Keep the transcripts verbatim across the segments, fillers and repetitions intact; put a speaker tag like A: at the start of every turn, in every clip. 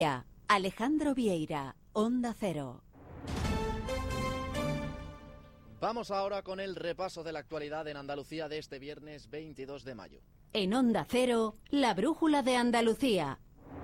A: Alejandro Vieira, Onda Cero.
B: Vamos ahora con el repaso de la actualidad en Andalucía de este viernes veintidós de mayo.
A: En Onda Cero, la brújula de Andalucía.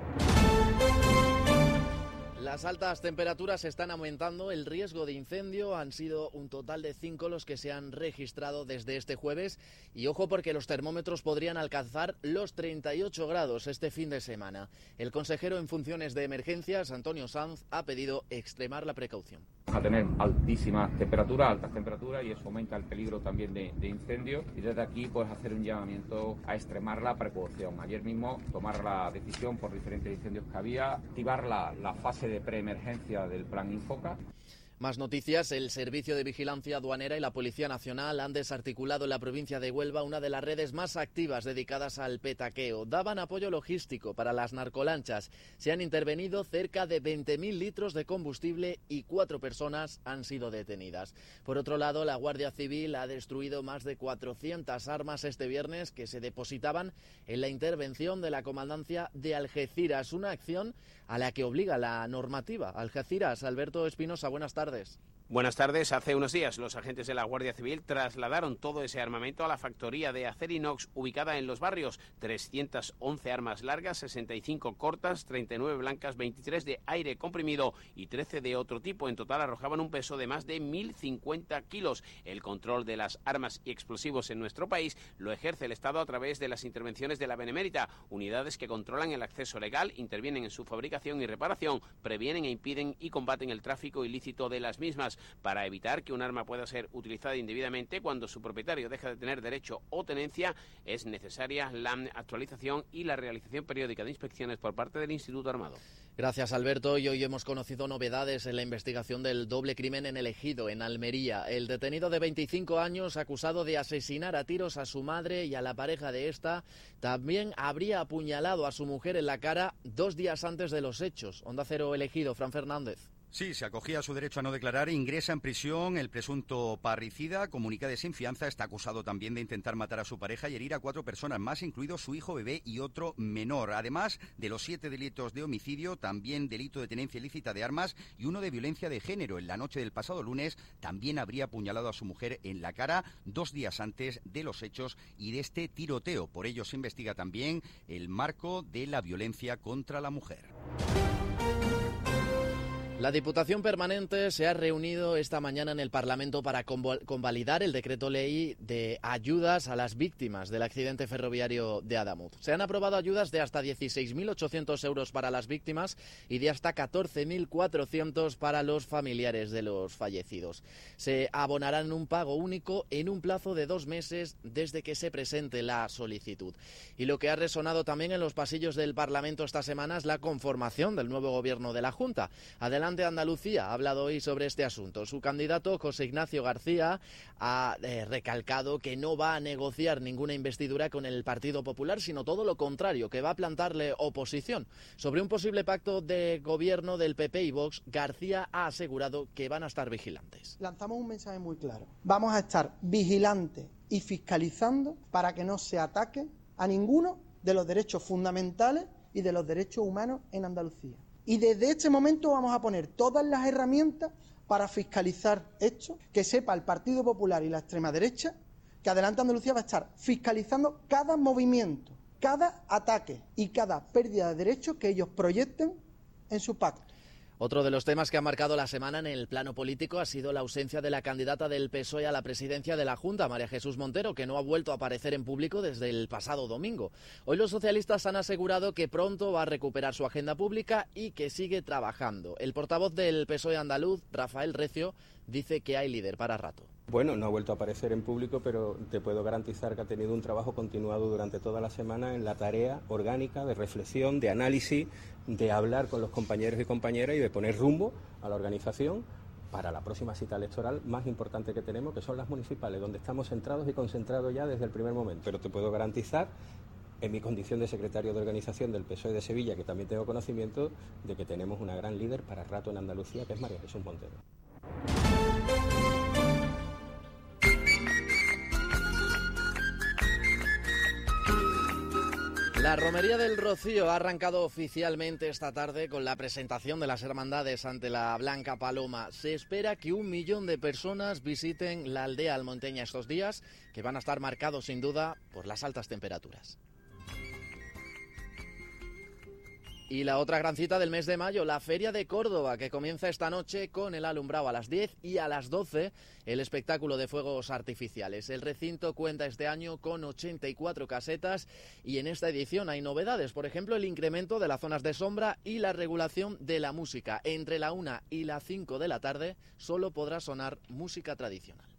B: Las altas temperaturas están aumentando el riesgo de incendio. Han sido un total de cinco los que se han registrado desde este jueves. Y ojo, porque los termómetros podrían alcanzar los treinta y ocho grados este fin de semana. El consejero en funciones de emergencias, Antonio Sanz, ha pedido extremar la precaución.
C: A tener altísimas temperaturas, altas temperaturas, y eso aumenta el peligro también de, de incendios. Y desde aquí, pues, hacer un llamamiento a extremar la precaución. Ayer mismo tomar la decisión por diferentes incendios que había, activar la, la fase de preemergencia del plan Infoca.
B: Más noticias. El Servicio de Vigilancia Aduanera y la Policía Nacional han desarticulado en la provincia de Huelva una de las redes más activas dedicadas al petaqueo. Daban apoyo logístico para las narcolanchas. Se han intervenido cerca de veinte mil litros de combustible y cuatro personas han sido detenidas. Por otro lado, la Guardia Civil ha destruido más de cuatrocientas armas este viernes que se depositaban en la intervención de la Comandancia de Algeciras, una acción a la que obliga la normativa. Algeciras, Alberto Espinosa, buenas tardes.
D: Buenas tardes. Hace unos días los agentes de la Guardia Civil trasladaron todo ese armamento a la factoría de Acerinox ubicada en Los Barrios. trescientas once armas largas, sesenta y cinco cortas, treinta y nueve blancas, veintitrés de aire comprimido y trece de otro tipo. En total arrojaban un peso de más de mil cincuenta kilos. El control de las armas y explosivos en nuestro país lo ejerce el Estado a través de las intervenciones de la Benemérita, unidades que controlan el acceso legal, intervienen en su fabricación y reparación, previenen e impiden y combaten el tráfico ilícito de las mismas, para evitar que un arma pueda ser utilizada indebidamente. Cuando su propietario deja de tener derecho o tenencia, es necesaria la actualización y la realización periódica de inspecciones por parte del Instituto Armado.
B: Gracias, Alberto. Y hoy hemos conocido novedades en la investigación del doble crimen en El Ejido, en Almería. El detenido de veinticinco años, acusado de asesinar a tiros a su madre y a la pareja de esta, también habría apuñalado a su mujer en la cara dos días antes de los hechos. Onda Cero El Ejido, Fran Fernández.
E: Sí, se acogía a su derecho a no declarar, ingresa en prisión. El presunto parricida comunica de sin fianza, está acusado también de intentar matar a su pareja y herir a cuatro personas más, incluido su hijo bebé y otro menor. Además de los siete delitos de homicidio, también delito de tenencia ilícita de armas y uno de violencia de género. En la noche del pasado lunes también habría apuñalado a su mujer en la cara dos días antes de los hechos y de este tiroteo. Por ello se investiga también el marco de la violencia contra la mujer.
B: La Diputación Permanente se ha reunido esta mañana en el Parlamento para convalidar el decreto ley de ayudas a las víctimas del accidente ferroviario de Adamuz. Se han aprobado ayudas de hasta dieciséis mil ochocientos euros para las víctimas y de hasta catorce mil cuatrocientos para los familiares de los fallecidos. Se abonarán un pago único en un plazo de dos meses desde que se presente la solicitud. Y lo que ha resonado también en los pasillos del Parlamento esta semana es la conformación del nuevo gobierno de la Junta. Adelante Andalucía ha hablado hoy sobre este asunto. Su candidato, José Ignacio García, ha eh, recalcado que no va a negociar ninguna investidura con el Partido Popular, sino todo lo contrario, que va a plantarle oposición. Sobre un posible pacto de gobierno del P P y Vox, García ha asegurado que van a estar vigilantes.
F: Lanzamos un mensaje muy claro. Vamos a estar vigilantes y fiscalizando para que no se ataque a ninguno de los derechos fundamentales y de los derechos humanos en Andalucía. Y desde este momento vamos a poner todas las herramientas para fiscalizar esto, que sepa el Partido Popular y la extrema derecha que Adelante Andalucía va a estar fiscalizando cada movimiento, cada ataque y cada pérdida de derechos que ellos proyecten en su pacto.
B: Otro de los temas que ha marcado la semana en el plano político ha sido la ausencia de la candidata del P S O E a la presidencia de la Junta, María Jesús Montero, que no ha vuelto a aparecer en público desde el pasado domingo. Hoy los socialistas han asegurado que pronto va a recuperar su agenda pública y que sigue trabajando. El portavoz del P S O E andaluz, Rafael Recio, dice que hay líder para rato.
G: Bueno, no ha vuelto a aparecer en público, pero te puedo garantizar que ha tenido un trabajo continuado durante toda la semana en la tarea orgánica de reflexión, de análisis, de hablar con los compañeros y compañeras y de poner rumbo a la organización para la próxima cita electoral más importante que tenemos, que son las municipales, donde estamos centrados y concentrados ya desde el primer momento. Pero te puedo garantizar, en mi condición de secretario de organización del P S O E de Sevilla, que también tengo conocimiento de que tenemos una gran líder para rato en Andalucía, que es María Jesús Montero.
B: La Romería del Rocío ha arrancado oficialmente esta tarde con la presentación de las hermandades ante la Blanca Paloma. Se espera que un millón de personas visiten la aldea almonteña estos días, que van a estar marcados sin duda por las altas temperaturas. Y la otra gran cita del mes de mayo, la Feria de Córdoba, que comienza esta noche con el alumbrado a las diez y a las doce el espectáculo de fuegos artificiales. El recinto cuenta este año con ochenta y cuatro casetas y en esta edición hay novedades, por ejemplo el incremento de las zonas de sombra y la regulación de la música. Entre la una y las cinco de la tarde solo podrá sonar música tradicional.